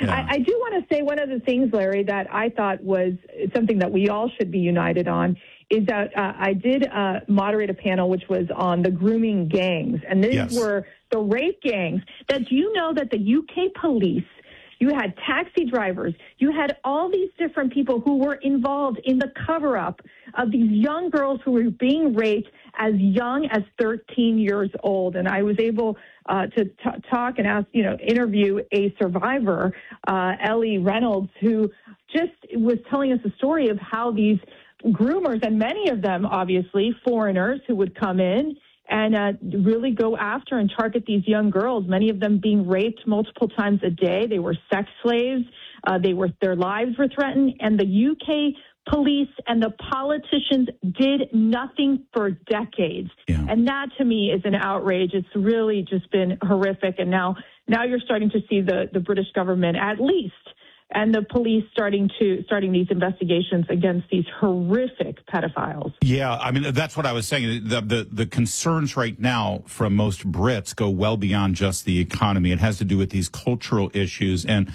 Yeah. I do want to say one of the things, Larry, that I thought was something that we all should be united on is that I did moderate a panel which was on the grooming gangs. And these were the rape gangs. That you know that the UK police, you had taxi drivers, you had all these different people who were involved in the cover-up of these young girls who were being raped as young as 13 years old. And I was able to talk and ask, interview a survivor, Ellie Reynolds, who just was telling us a story of how these groomers, and many of them, obviously, foreigners who would come in and really go after and target these young girls, many of them being raped multiple times a day. They were sex slaves. Their lives were threatened. And the UK police and the politicians did nothing for decades. Yeah. And that, to me, is an outrage. It's really just been horrific. And now you're starting to see the British government, at least, and the police starting these investigations against these horrific pedophiles. Yeah, I mean, that's what I was saying. The concerns right now from most Brits go well beyond just the economy. It has to do with these cultural issues and,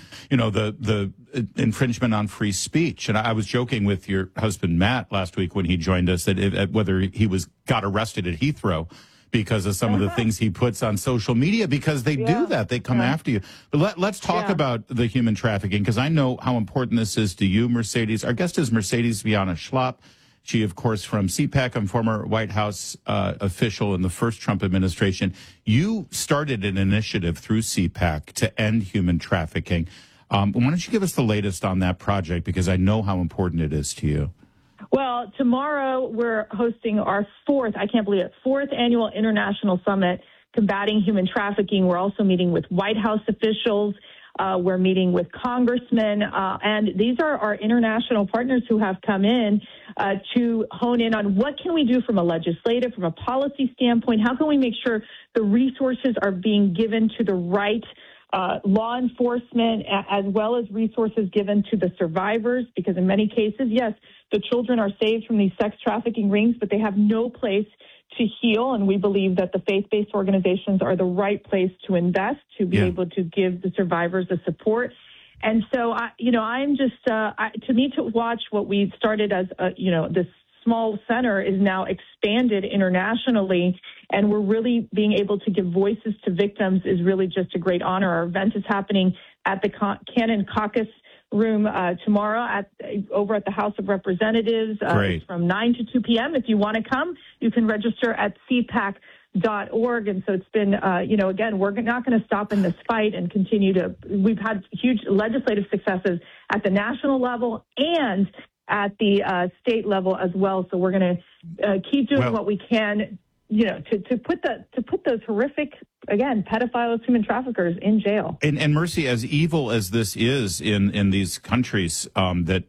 the infringement on free speech. And I was joking with your husband, Matt, last week when he joined us that whether he got arrested at Heathrow because of some of the things he puts on social media, because they do that. They come after you. But let's talk about the human trafficking, because I know how important this is to you, Mercedes. Our guest is Mercedes Viana Schlapp. She, of course, from CPAC, and former White House official in the first Trump administration. You started an initiative through CPAC to end human trafficking. Why don't you give us the latest on that project, because I know how important it is to you. Well, tomorrow we're hosting our fourth annual International Summit Combating Human Trafficking. We're also meeting with White House officials. We're meeting with congressmen. And these are our international partners who have come in to hone in on what can we do from a legislative, from a policy standpoint. How can we make sure the resources are being given to the right law enforcement, as well as resources given to the survivors, because in many cases, yes, the children are saved from these sex trafficking rings, but they have no place to heal. And we believe that the faith-based organizations are the right place to invest, to be able to give the survivors the support. And so, I'm just, to me, to watch what we started as, this small center is now expanded internationally, and we're really being able to give voices to victims is really just a great honor. Our event is happening at the Cannon Caucus Room tomorrow over at the House of Representatives from 9 to 2 p.m. If you want to come, you can register at cpac.org. And so it's been, again, we're not going to stop in this fight and continue we've had huge legislative successes at the national level and at the state level as well. So we're going to keep doing what we can, to put those horrific, again, pedophiles, human traffickers in jail. And Mercy, as evil as this is in these countries that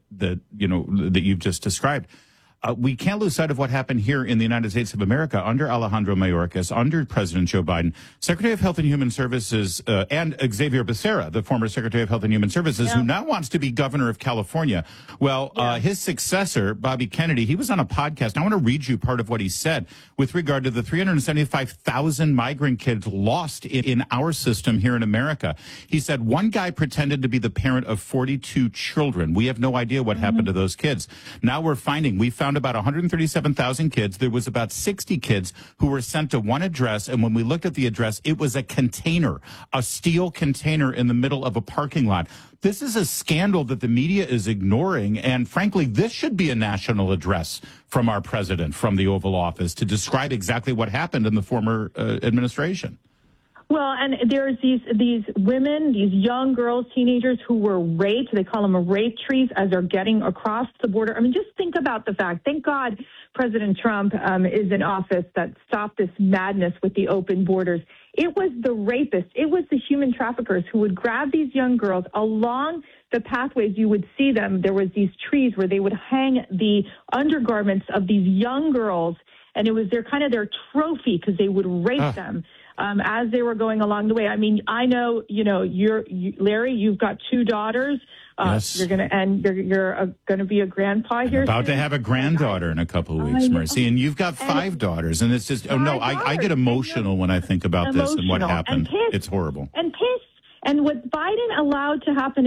you've just described, we can't lose sight of what happened here in the United States of America under Alejandro Mayorkas, under President Joe Biden. Secretary of Health and Human Services, and Xavier Becerra, the former Secretary of Health and Human Services, who now wants to be governor of California. Well, his successor, Bobby Kennedy, he was on a podcast. I want to read you part of what he said with regard to the 375,000 migrant kids lost in our system here in America. He said, one guy pretended to be the parent of 42 children. We have no idea what happened to those kids. Now we found about 137,000 kids. There was about 60 kids who were sent to one address, and when we looked at the address, it was a container, a steel container in the middle of a parking lot. This is a scandal that the media is ignoring, and frankly, this should be a national address from our president, from the Oval Office, to describe exactly what happened in the former administration. Well, and there's these women, these young girls, teenagers who were raped. They call them rape trees as they're getting across the border. I mean, just think about the fact. Thank God President Trump is in office that stopped this madness with the open borders. It was the rapists. It was the human traffickers who would grab these young girls along the pathways. You would see them. There was these trees where they would hang the undergarments of these young girls, and it was their trophy because they would rape them. As they were going along the way. I mean, I know, Larry, you've got two daughters. Yes. You're going to be a grandpa here. About to have a granddaughter in a couple of weeks, Mercy. And you've got 5 daughters. And it's just, I get emotional when I think about this and what happened. It's horrible. And what Biden allowed to happen